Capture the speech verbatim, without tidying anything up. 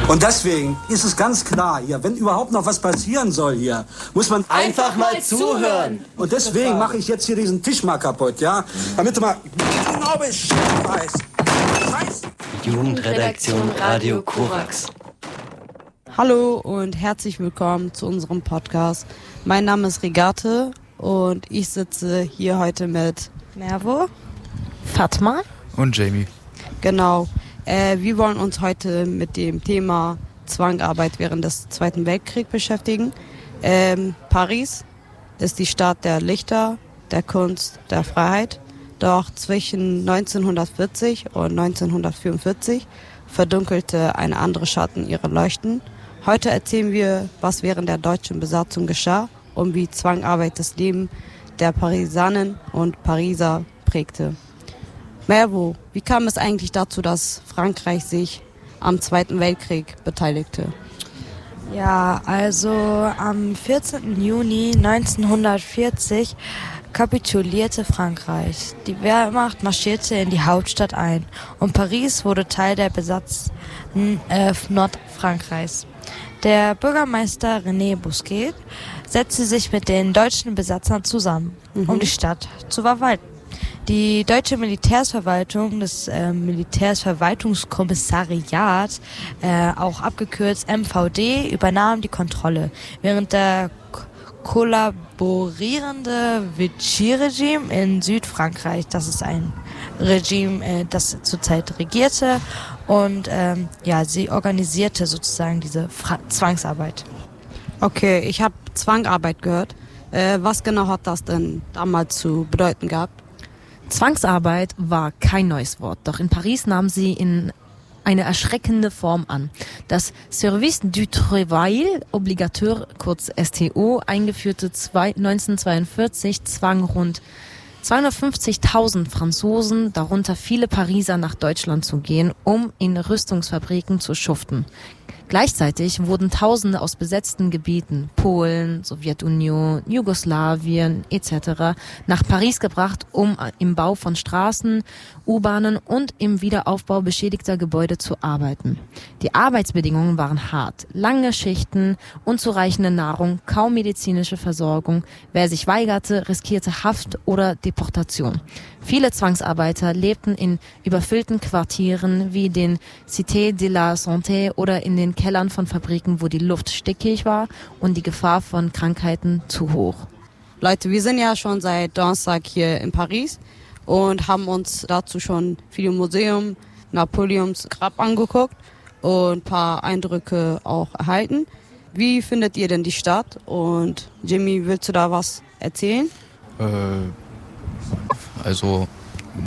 Und deswegen ist es ganz klar hier, wenn überhaupt noch was passieren soll hier, muss man einfach mal zuhören. Und deswegen mache ich jetzt hier diesen Tisch mal kaputt, ja? Damit du mal genau Bescheid weißt. Scheiße. Jugendredaktion Radio Korax. Hallo und herzlich willkommen zu unserem Podcast. Mein Name ist Regate und ich sitze hier heute mit Mervo, Fatma und Jamie. Genau. Äh, wir wollen uns heute mit dem Thema Zwangsarbeit während des Zweiten Weltkriegs beschäftigen. Ähm, Paris ist die Stadt der Lichter, der Kunst, der Freiheit. Doch zwischen neunzehnhundertvierzig und neunzehnhundertvierundvierzig verdunkelte eine andere Schatten ihre Leuchten. Heute erzählen wir, was während der deutschen Besatzung geschah und wie Zwangsarbeit das Leben der Pariserinnen und Pariser prägte. Mervo, wie kam es eigentlich dazu, dass Frankreich sich am Zweiten Weltkrieg beteiligte? Ja, also am vierzehnten Juni neunzehnhundertvierzig kapitulierte Frankreich. Die Wehrmacht marschierte in die Hauptstadt ein und Paris wurde Teil der besatzten äh, Nordfrankreichs. Der Bürgermeister René Bousquet setzte sich mit den deutschen Besatzern zusammen, mhm. um die Stadt zu verwalten. Die deutsche Militärsverwaltung, das äh, Militärsverwaltungskommissariat, äh, auch abgekürzt M V D, übernahm die Kontrolle, während der k- kollaborierende Vichy-Regime in Südfrankreich, das ist ein Regime, äh, das zurzeit regierte und ähm, ja, sie organisierte sozusagen diese Fra- Zwangsarbeit. Okay, ich habe Zwangsarbeit gehört. Äh, was genau hat das denn damals zu bedeuten gehabt? Zwangsarbeit war kein neues Wort, doch in Paris nahm sie in eine erschreckende Form an. Das Service du Travail Obligatoire, kurz S T O, eingeführte neunzehnhundertzweiundvierzig, zwang rund zweihundertfünfzigtausend Franzosen, darunter viele Pariser, nach Deutschland zu gehen, um in Rüstungsfabriken zu schuften. Gleichzeitig wurden Tausende aus besetzten Gebieten, Polen, Sowjetunion, Jugoslawien et cetera, nach Paris gebracht, um im Bau von Straßen, U-Bahnen und im Wiederaufbau beschädigter Gebäude zu arbeiten. Die Arbeitsbedingungen waren hart, lange Schichten, unzureichende Nahrung, kaum medizinische Versorgung. Wer sich weigerte, riskierte Haft oder Deportation. Viele Zwangsarbeiter lebten in überfüllten Quartieren wie den Cité de la Santé oder in den Kellern von Fabriken, wo die Luft stickig war und die Gefahr von Krankheiten zu hoch. Leute, wir sind ja schon seit Donnerstag hier in Paris und haben uns dazu schon viele Museum, Napoleons Grab angeguckt und ein paar Eindrücke auch erhalten. Wie findet ihr denn die Stadt? Und Jimmy, willst du da was erzählen? Äh, also